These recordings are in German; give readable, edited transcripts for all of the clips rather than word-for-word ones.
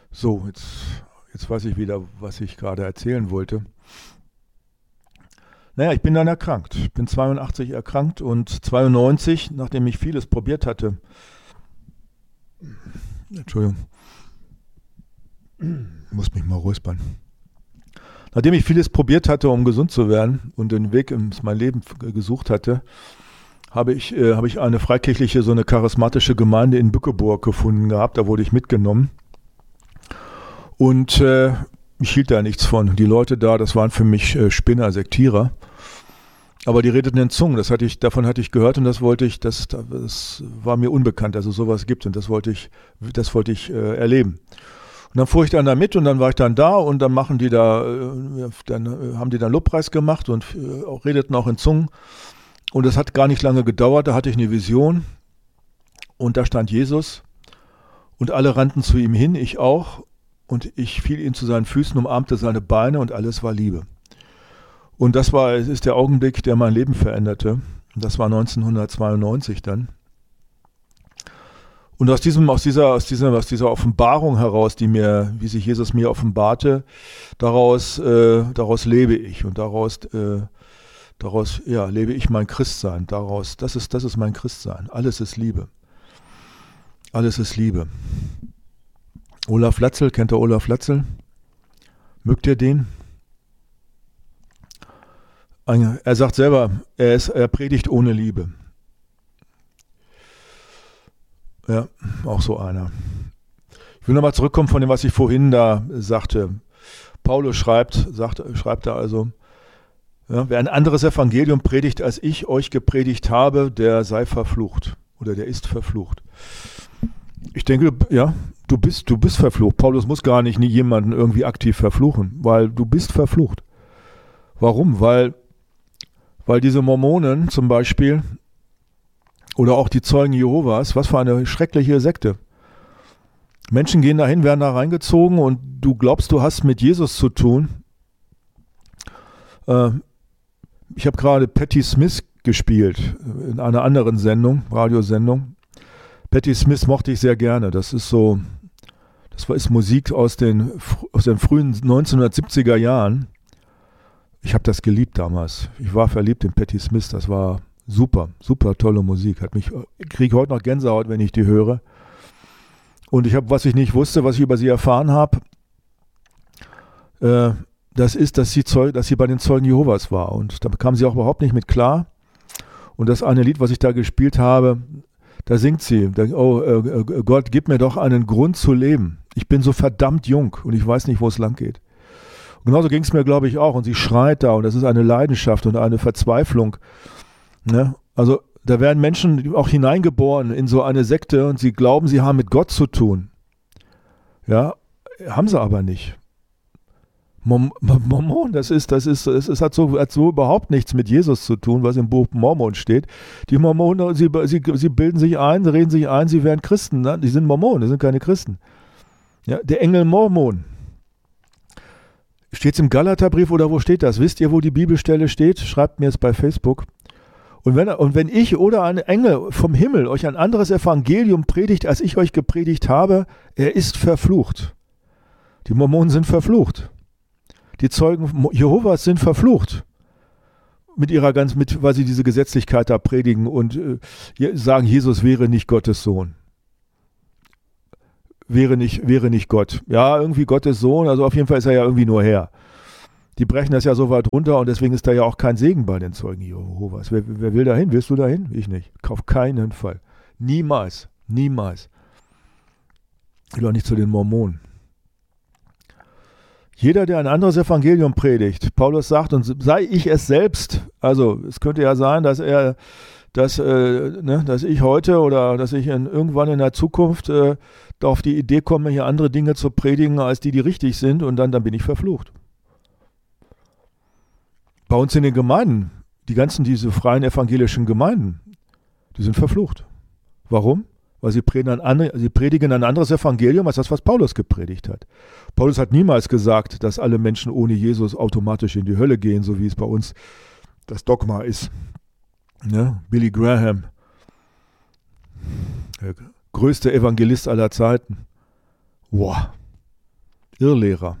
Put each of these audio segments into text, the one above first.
So, jetzt weiß ich wieder, was ich gerade erzählen wollte. Naja, ich bin dann erkrankt. Ich bin 82 erkrankt und 92, nachdem ich vieles probiert hatte, Entschuldigung, ich muss mich mal räuspern. Nachdem ich vieles probiert hatte, um gesund zu werden und den Weg in mein Leben gesucht hatte, habe ich eine freikirchliche, so eine charismatische Gemeinde in Bückeburg gefunden gehabt. Da wurde ich mitgenommen. Und ich hielt da nichts von. Die Leute da, das waren für mich Spinner, Sektierer. Aber die redeten in Zungen, davon hatte ich gehört und das war mir unbekannt, dass es sowas gibt und das wollte ich erleben. Und dann fuhr ich dann da mit und dann war ich dann da und dann haben die dann Lobpreis gemacht und redeten auch in Zungen. Und es hat gar nicht lange gedauert, da hatte ich eine Vision und da stand Jesus und alle rannten zu ihm hin, ich auch. Und ich fiel ihm zu seinen Füßen, umarmte seine Beine und alles war Liebe. Und es ist der Augenblick, der mein Leben veränderte. Und das war 1992 dann. Und aus dieser Offenbarung heraus, wie sich Jesus mir offenbarte, daraus lebe ich und daraus lebe ich mein Christsein. Das ist mein Christsein. Alles ist Liebe. Alles ist Liebe. Olaf Latzel, kennt ihr Olaf Latzel? Mögt ihr den? Er sagt selber, er predigt ohne Liebe. Ja, auch so einer. Ich will nochmal zurückkommen von dem, was ich vorhin da sagte. Paulus schreibt da also, ja, wer ein anderes Evangelium predigt, als ich euch gepredigt habe, der sei verflucht oder der ist verflucht. Ich denke, ja, du bist verflucht. Paulus muss gar nicht jemanden irgendwie aktiv verfluchen, weil du bist verflucht. Warum? Weil diese Mormonen zum Beispiel oder auch die Zeugen Jehovas, was für eine schreckliche Sekte. Menschen gehen dahin, werden da reingezogen und du glaubst, du hast mit Jesus zu tun. Ich habe gerade Patti Smith gespielt in einer anderen Sendung, Radiosendung. Patti Smith mochte ich sehr gerne. Das ist Musik aus den frühen 1970er Jahren. Ich habe das geliebt damals. Ich war verliebt in Patti Smith. Das war super, super tolle Musik. Ich kriege heute noch Gänsehaut, wenn ich die höre. Und was ich nicht wusste, was ich über sie erfahren habe, das ist, dass sie bei den Zeugen Jehovas war. Und da kam sie auch überhaupt nicht mit klar. Und das eine Lied, was ich da gespielt habe, da singt sie, Gott, gib mir doch einen Grund zu leben. Ich bin so verdammt jung und ich weiß nicht, wo es lang geht. Und genauso ging es mir, glaube ich, auch. Und sie schreit da und das ist eine Leidenschaft und eine Verzweiflung. Ne? Also da werden Menschen auch hineingeboren in so eine Sekte und sie glauben, sie haben mit Gott zu tun. Ja, haben sie aber nicht. Mormon, das hat so überhaupt nichts mit Jesus zu tun, was im Buch Mormon steht. Die Mormonen, sie bilden sich ein, sie reden sich ein, sie wären Christen. Ne? Die sind Mormonen, die sind keine Christen. Ja, der Engel Mormon. Steht es im Galaterbrief oder wo steht das? Wisst ihr, wo die Bibelstelle steht? Schreibt mir es bei Facebook. Und wenn ich oder ein Engel vom Himmel euch ein anderes Evangelium predigt, als ich euch gepredigt habe, er ist verflucht. Die Mormonen sind verflucht. Die Zeugen Jehovas sind verflucht. Weil sie diese Gesetzlichkeit da predigen und sagen, Jesus wäre nicht Gottes Sohn. Wäre nicht Gott. Ja, irgendwie Gottes Sohn, also auf jeden Fall ist er ja irgendwie nur Herr. Die brechen das ja so weit runter und deswegen ist da ja auch kein Segen bei den Zeugen Jehovas. Wer will da hin? Willst du da hin? Ich nicht. Auf keinen Fall. Niemals. Niemals. Ich will auch nicht zu den Mormonen. Jeder, der ein anderes Evangelium predigt, Paulus sagt, und sei ich es selbst, also es könnte ja sein, dass ich heute oder dass ich irgendwann in der Zukunft auf die Idee komme, hier andere Dinge zu predigen, als die richtig sind und dann bin ich verflucht. Bei uns in den Gemeinden, diese freien evangelischen Gemeinden, die sind verflucht. Warum? Weil sie predigen ein anderes Evangelium als das, was Paulus gepredigt hat. Paulus hat niemals gesagt, dass alle Menschen ohne Jesus automatisch in die Hölle gehen, so wie es bei uns das Dogma ist. Ja, Billy Graham, der größte Evangelist aller Zeiten. Wow. Irrlehrer.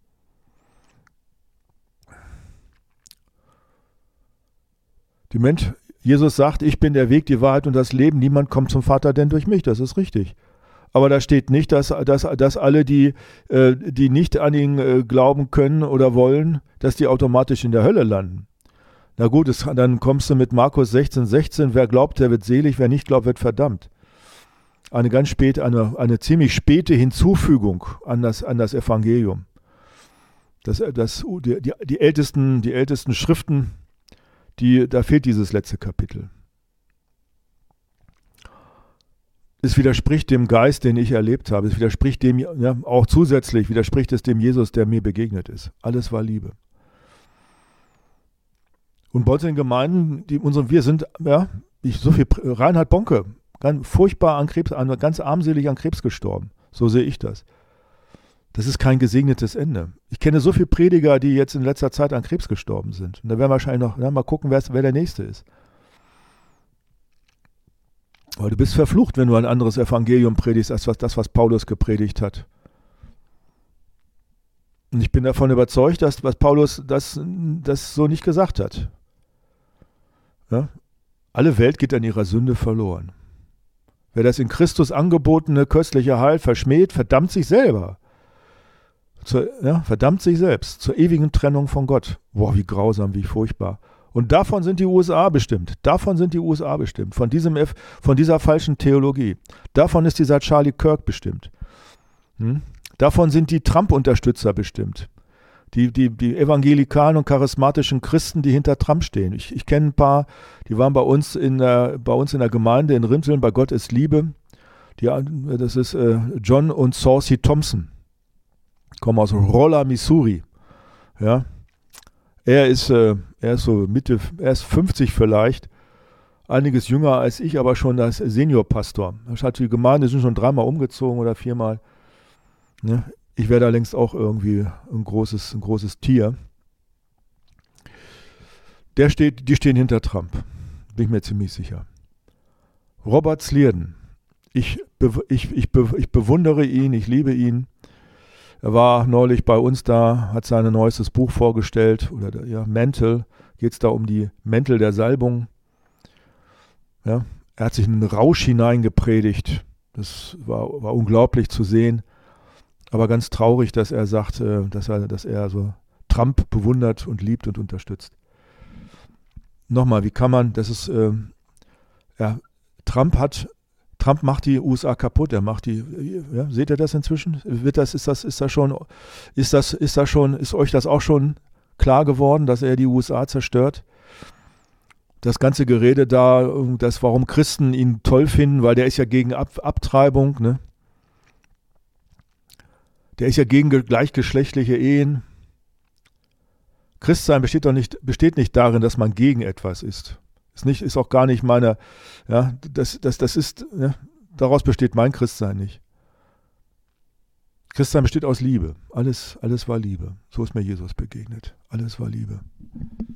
Jesus sagt, ich bin der Weg, die Wahrheit und das Leben. Niemand kommt zum Vater denn durch mich. Das ist richtig. Aber da steht nicht, dass alle, die nicht an ihn glauben können oder wollen, dass die automatisch in der Hölle landen. Na gut, dann kommst du mit Markus 16,16, wer glaubt, der wird selig, wer nicht glaubt, wird verdammt. Eine ziemlich späte Hinzufügung an das Evangelium. Die ältesten Schriften, da fehlt dieses letzte Kapitel. Es widerspricht dem Geist, den ich erlebt habe. Es widerspricht dem, ja, auch zusätzlich widerspricht es dem Jesus, der mir begegnet ist. Alles war Liebe. Und bei uns in den Gemeinden, wir sind, ja, Reinhard Bonke, ganz furchtbar an Krebs, ganz armselig an Krebs gestorben. So sehe ich das. Das ist kein gesegnetes Ende. Ich kenne so viele Prediger, die jetzt in letzter Zeit an Krebs gestorben sind. Und da werden wir wahrscheinlich noch mal gucken, wer der Nächste ist. Aber du bist verflucht, wenn du ein anderes Evangelium predigst, als was Paulus gepredigt hat. Und ich bin davon überzeugt, dass Paulus das so nicht gesagt hat. Ja? Alle Welt geht an ihrer Sünde verloren. Wer das in Christus angebotene köstliche Heil verschmäht, verdammt sich selber. Verdammt sich selbst zur ewigen Trennung von Gott. Boah, wie grausam, wie furchtbar. Und davon sind die USA bestimmt. Von dieser falschen Theologie. Davon ist dieser Charlie Kirk bestimmt. Davon sind die Trump-Unterstützer bestimmt. Die evangelikalen und charismatischen Christen, die hinter Trump stehen. Ich kenne ein paar, die waren bei uns in der Gemeinde in Rimseln, bei Gott ist Liebe. Das ist John und Saucy Thompson. Kommen aus Rolla, Missouri. Ja. Er ist so er ist 50 vielleicht, einiges jünger als ich, aber schon als Seniorpastor. Die Gemeinde sind schon 3-mal umgezogen oder 4-mal. Ne? Ich wäre da längst auch irgendwie ein großes Tier. Die stehen hinter Trump, bin ich mir ziemlich sicher. Robert Slierden, ich bewundere ihn, ich liebe ihn. Er war neulich bei uns da, hat sein neuestes Buch vorgestellt, Mäntel, geht es da um die Mäntel der Salbung. Ja, er hat sich in einen Rausch hineingepredigt, das war unglaublich zu sehen, aber ganz traurig, dass er sagt, dass er so Trump bewundert und liebt und unterstützt. Nochmal, wie kann man, Trump macht die USA kaputt, seht ihr das inzwischen? Ist euch das auch schon klar geworden, dass er die USA zerstört? Das ganze Gerede da, warum Christen ihn toll finden, weil der ist ja gegen Abtreibung, ne? Der ist ja gegen gleichgeschlechtliche Ehen. Christsein besteht nicht darin, dass man gegen etwas ist. Ist auch gar nicht meine, ja, daraus besteht mein Christsein nicht. Christsein besteht aus Liebe. Alles war Liebe. So ist mir Jesus begegnet. Alles war Liebe.